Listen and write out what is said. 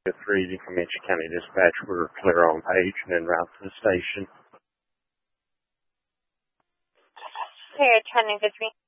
3 to Comanche County Dispatch. We're clear on page and en route to the station. Clear, 10 and 3.